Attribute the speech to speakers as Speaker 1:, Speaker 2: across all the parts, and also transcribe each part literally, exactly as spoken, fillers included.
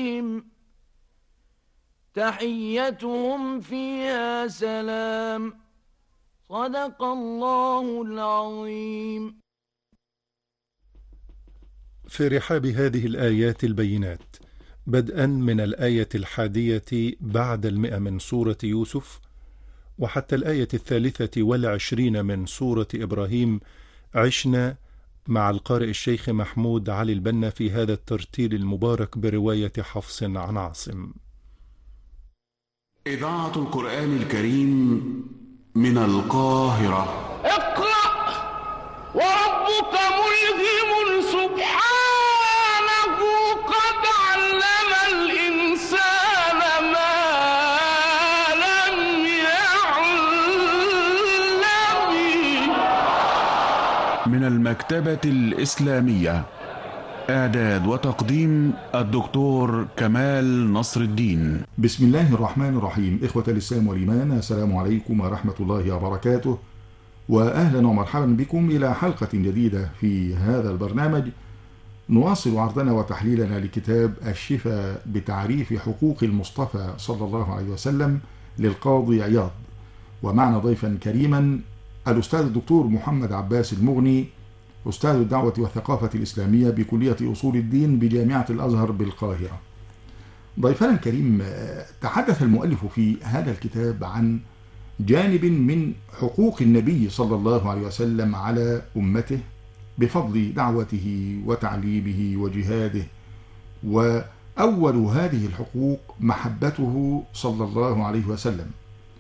Speaker 1: عليهم تحيتهم فيها سلام. صدق الله العظيم.
Speaker 2: في رحاب هذه الآيات البينات، بدءا من الآية الحادية بعد المئة من سورة يوسف وحتى الآية الثالثة والعشرين من سورة إبراهيم، عشنا مع القارئ الشيخ محمود علي البنا في هذا الترتيل المبارك برواية حفص عن عاصم.
Speaker 3: إذاعة القرآن الكريم من القاهرة.
Speaker 4: اقرأ وربك ملهم سبحانه قد علم الإنسان ما لم يعلم.
Speaker 3: من المكتبة الإسلامية، إعداد وتقديم الدكتور كمال نصر الدين.
Speaker 5: بسم الله الرحمن الرحيم. إخوة الإسلام والإيمان، السلام عليكم ورحمة الله وبركاته، وأهلا ومرحبا بكم إلى حلقة جديدة في هذا البرنامج. نواصل عرضنا وتحليلنا لكتاب الشفاء بتعريف حقوق المصطفى صلى الله عليه وسلم للقاضي عياض، ومعنا ضيفا كريما الأستاذ الدكتور محمد عباس المغني، أستاذ الدعوة والثقافة الإسلامية بكلية أصول الدين بجامعة الأزهر بالقاهرة. ضيفنا الكريم، تحدث المؤلف في هذا الكتاب عن جانب من حقوق النبي صلى الله عليه وسلم على أمته بفضل دعوته وتعليمه وجهاده، وأول هذه الحقوق محبته صلى الله عليه وسلم.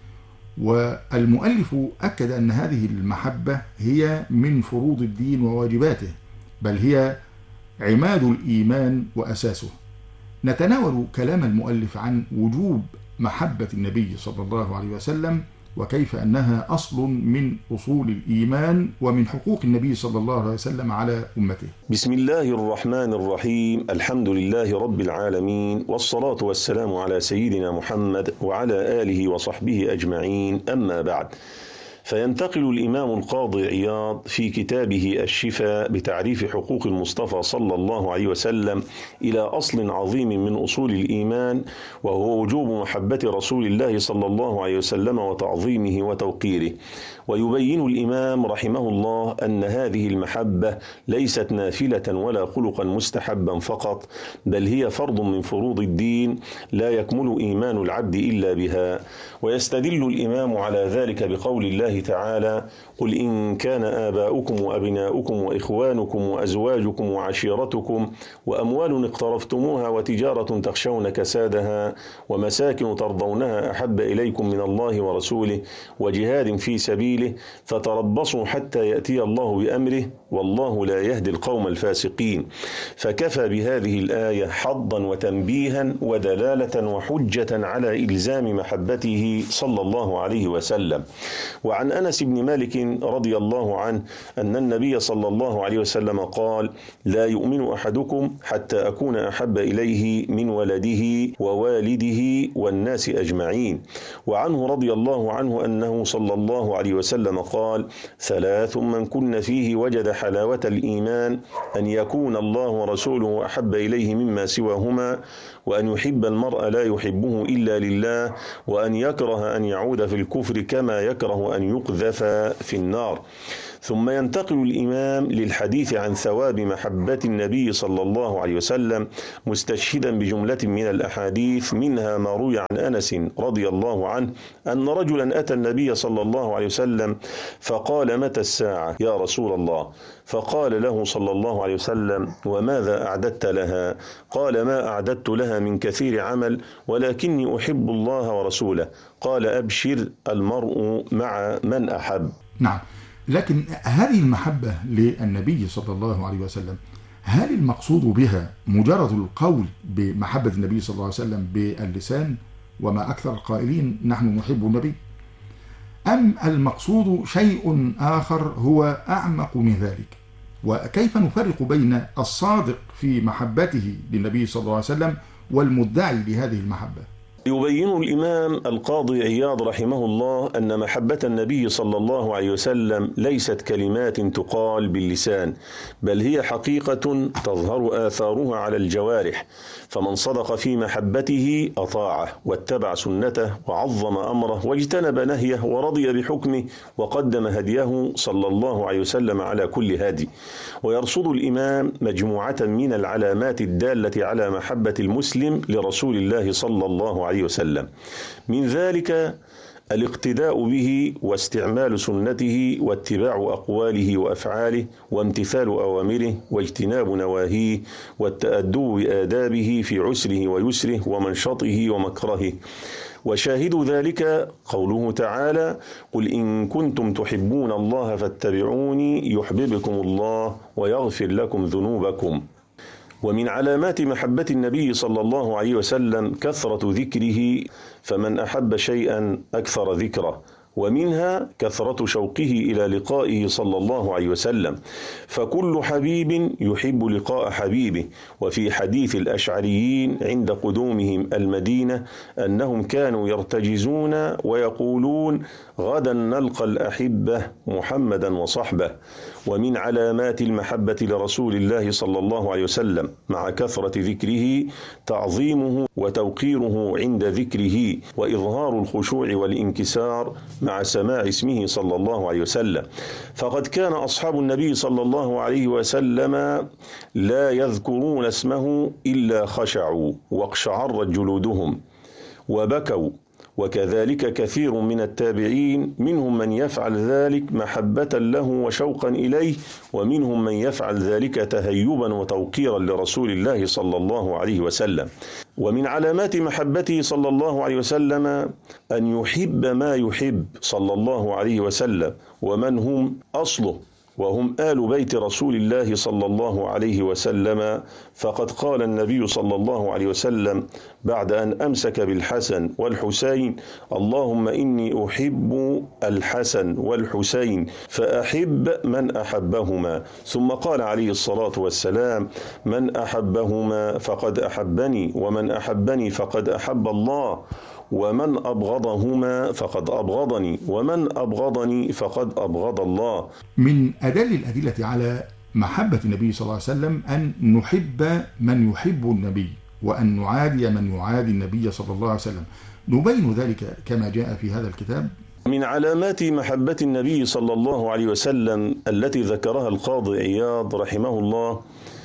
Speaker 5: والمؤلف أكد أن هذه المحبة هي من فروض الدين وواجباته، بل هي عماد الإيمان وأساسه. نتناول كلام المؤلف عن وجوب محبة النبي صلى الله عليه وسلم، وكيف أنها أصل من أصول الإيمان ومن حقوق النبي صلى الله عليه وسلم على أمته.
Speaker 6: بسم الله الرحمن الرحيم. الحمد لله رب العالمين، والصلاة والسلام على سيدنا محمد وعلى آله وصحبه أجمعين، أما بعد. فينتقل الإمام القاضي عياض في كتابه الشفاء بتعريف حقوق المصطفى صلى الله عليه وسلم إلى أصل عظيم من أصول الإيمان، وهو وجوب محبة رسول الله صلى الله عليه وسلم وتعظيمه وتوقيره. ويبين الإمام رحمه الله أن هذه المحبة ليست نافلة ولا خلقا مستحبا فقط، بل هي فرض من فروض الدين لا يكمل إيمان العبد إلا بها. ويستدل الإمام على ذلك بقول الله تعالى: قل إن كان آباؤكم وأبناؤكم وإخوانكم وأزواجكم وعشيرتكم وأموال اقترفتموها وتجارة تخشون كسادها ومساكن ترضونها أحب إليكم من الله ورسوله وجهاد في سبيله فتربصوا حتى يأتي الله بأمره والله لا يهدي القوم الفاسقين. فكفى بهذه الآية حظا وتنبيها ودلالة وحجة على إلزام محبته صلى الله عليه وسلم. وعن أنس بن مالك رضي الله عنه أن النبي صلى الله عليه وسلم قال: لا يؤمن أحدكم حتى أكون أحب إليه من ولده ووالده والناس أجمعين. وعنه رضي الله عنه أنه صلى الله عليه وسلم قال: ثلاث من كن فيه وجد حلاوة الإيمان: أن يكون الله ورسوله أحب إليه مما سواهما، وأن يحب المرء لا يحبه إلا لله، وأن يكره أن يعود في الكفر كما يكره أن يقذف في النار. ثم ينتقل الإمام للحديث عن ثواب محبة النبي صلى الله عليه وسلم، مستشهدا بجملة من الأحاديث، منها ما روي عن أنس رضي الله عنه أن رجلا أتى النبي صلى الله عليه وسلم فقال: متى الساعة يا رسول الله؟ فقال له صلى الله عليه وسلم: وماذا أعددت لها؟ قال: ما أعددت لها من كثير عمل، ولكني أحب الله ورسوله. قال: أبشر، المرء مع من أحب.
Speaker 5: نعم، لكن هذه المحبة للنبي صلى الله عليه وسلم، هل المقصود بها مجرد القول بمحبة النبي صلى الله عليه وسلم باللسان، وما أكثر القائلين نحن نحب النبي، أم المقصود شيء آخر هو أعمق من ذلك؟ وكيف نفرق بين الصادق في محبته للنبي صلى الله عليه وسلم والمدعي لهذه المحبة؟
Speaker 6: يبين الإمام القاضي عياض رحمه الله أن محبة النبي صلى الله عليه وسلم ليست كلمات تقال باللسان، بل هي حقيقة تظهر آثارها على الجوارح، فمن صدق في محبته أطاعه واتبع سنته وعظم أمره واجتنب نهيه ورضي بحكمه وقدم هديه صلى الله عليه وسلم على كل هادي. ويرصد الإمام مجموعة من العلامات الدالة على محبة المسلم لرسول الله صلى الله عليه وسلم، من ذلك الاقتداء به واستعمال سنته واتباع أقواله وأفعاله وامتثال أوامره واجتناب نواهيه والتأدب بآدابه في عسره ويسره ومنشطه ومكرهه. وشاهد ذلك قوله تعالى: قل إن كنتم تحبون الله فاتبعوني يحببكم الله ويغفر لكم ذنوبكم. ومن علامات محبة النبي صلى الله عليه وسلم كثرة ذكره، فمن أحب شيئا أكثر ذكره، ومنها كثرة شوقه إلى لقائه صلى الله عليه وسلم، فكل حبيب يحب لقاء حبيبه. وفي حديث الأشعريين عند قدومهم المدينة أنهم كانوا يرتجزون ويقولون: غدا نلقى الأحبة محمدا وصحبه. ومن علامات المحبة لرسول الله صلى الله عليه وسلم مع كثرة ذكره تعظيمه وتوقيره عند ذكره وإظهار الخشوع والانكسار مع سماع اسمه صلى الله عليه وسلم، فقد كان أصحاب النبي صلى الله عليه وسلم لا يذكرون اسمه إلا خشعوا واقشعرت جلودهم وبكوا، وكذلك كثير من التابعين، منهم من يفعل ذلك محبة له وشوقا إليه، ومنهم من يفعل ذلك تهيبا وتوقيرا لرسول الله صلى الله عليه وسلم. ومن علامات محبته صلى الله عليه وسلم أن يحب ما يحب صلى الله عليه وسلم ومن هم أصله، وهم آل بيت رسول الله صلى الله عليه وسلم. فقد قال النبي صلى الله عليه وسلم بعد أن أمسك بالحسن والحسين: اللهم إني أحب الحسن والحسين فأحب من أحبهما. ثم قال عليه الصلاة والسلام: من أحبهما فقد أحبني، ومن أحبني فقد أحب الله، ومن أبغضهما فقد أبغضني، ومن أبغضني فقد أبغض الله.
Speaker 5: من أدل الأدلة على محبة النبي صلى الله عليه وسلم أن نحب من يحب النبي، وأن نعادي من يعادي النبي صلى الله عليه وسلم. نبين ذلك كما جاء في هذا الكتاب.
Speaker 6: من علامات محبة النبي صلى الله عليه وسلم التي ذكرها القاضي عياض رحمه الله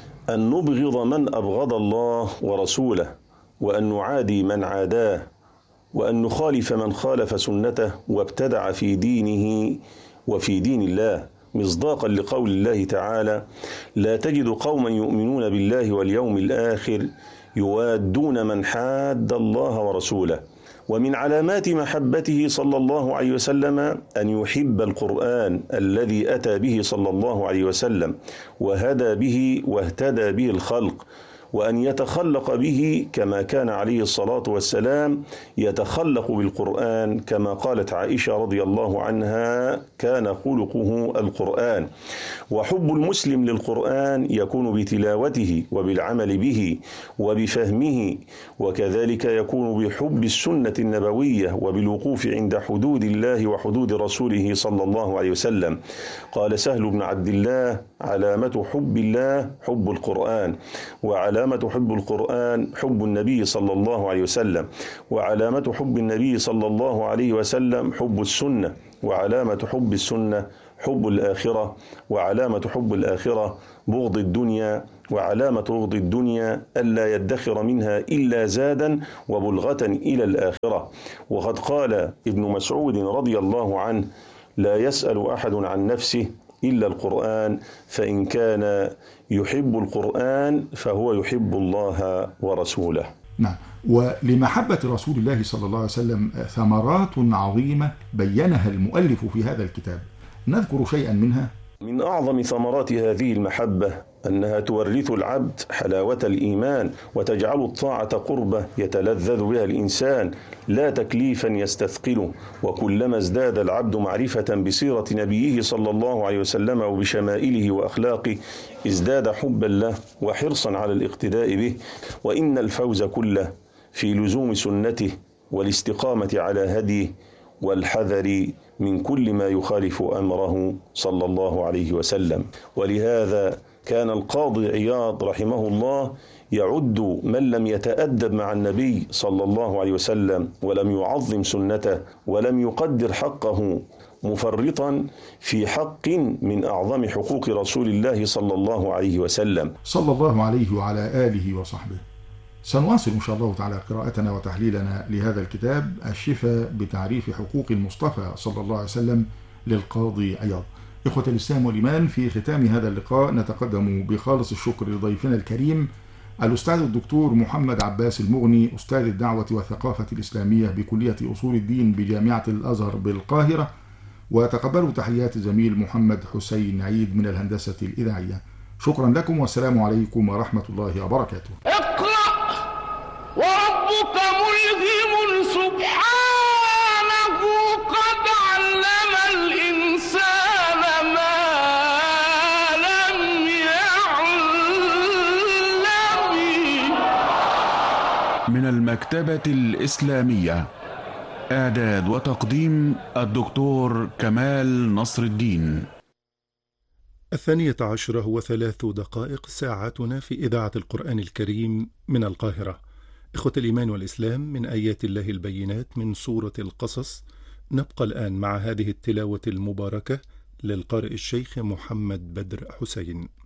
Speaker 6: أن نبغض من أبغض الله ورسوله، وأن نعادي من عاداه، وأن نخالف من خالف سنته وابتدع في دينه وفي دين الله، مصداقا لقول الله تعالى: لا تجد قوما يؤمنون بالله واليوم الآخر يوادون من حاد الله ورسوله. ومن علامات محبته صلى الله عليه وسلم أن يحب القرآن الذي أتى به صلى الله عليه وسلم وهدى به واهتدى به الخلق، وأن يتخلق به كما كان عليه الصلاة والسلام يتخلق بالقرآن، كما قالت عائشة رضي الله عنها: كان خلقه القرآن. وحب المسلم للقرآن يكون بتلاوته وبالعمل به وبفهمه، وكذلك يكون بحب السنة النبوية وبالوقوف عند حدود الله وحدود رسوله صلى الله عليه وسلم. قال سهل بن عبد الله: علامة حب الله حب القرآن، وعلامة حب القرآن حب النبي صلى الله عليه وسلم، وعلامة حب النبي صلى الله عليه وسلم حب السنة، وعلامة حب السنة حب الآخرة، وعلامة حب الآخرة بغض الدنيا، وعلامة بغض الدنيا ألا يدخر منها إلا زادا وبلغة إلى الآخرة. وقد قال ابن مسعود رضي الله عنه: لا يسأل أحد عن نفسه إلا القرآن، فإن كان يحب القرآن فهو يحب الله ورسوله.
Speaker 5: نعم. ولمحبة رسول الله صلى الله عليه وسلم ثمرات عظيمة بينها المؤلف في هذا الكتاب، نذكر شيئا منها.
Speaker 6: من أعظم ثمرات هذه المحبة أنها تورث العبد حلاوة الإيمان، وتجعل الطاعة قربة يتلذذ بها الإنسان لا تكليفا يستثقله. وكلما ازداد العبد معرفة بسيرة نبيه صلى الله عليه وسلم وبشمائله وأخلاقه ازداد حبا له وحرصا على الاقتداء به. وإن الفوز كله في لزوم سنته والاستقامة على هديه والحذر من كل ما يخالف أمره صلى الله عليه وسلم. ولهذا كان القاضي عياض رحمه الله يعد من لم يتأدب مع النبي صلى الله عليه وسلم ولم يعظم سنته ولم يقدر حقه مفرطا في حق من أعظم حقوق رسول الله صلى الله عليه وسلم
Speaker 5: صلى الله عليه وعلى آله وصحبه. سنواصل إن شاء الله تعالى قراءتنا وتحليلنا لهذا الكتاب الشفاء بتعريف حقوق المصطفى صلى الله عليه وسلم للقاضي عياض. إخوة الإسلام والإيمان، في ختام هذا اللقاء نتقدم بخالص الشكر لضيفنا الكريم الأستاذ الدكتور محمد عباس المغني، أستاذ الدعوة والثقافة الإسلامية بكلية أصول الدين بجامعة الأزهر بالقاهرة، وتقبلوا تحيات زميل محمد حسين عيد من الهندسة الإذاعية. شكرا لكم والسلام عليكم ورحمة الله وبركاته.
Speaker 4: اقرأ وربك ملهم سبحانه قد علم الإنسان ما لم يعلم.
Speaker 3: من المكتبة الإسلامية، إعداد وتقديم الدكتور كمال نصر الدين.
Speaker 2: الثانية عشرة وثلاث دقائق ساعتنا في إذاعة القرآن الكريم من القاهرة. إخوة الإيمان والإسلام، من آيات الله البينات من سورة القصص، نبقى الآن مع هذه التلاوة المباركة للقارئ الشيخ محمد بدر حسين.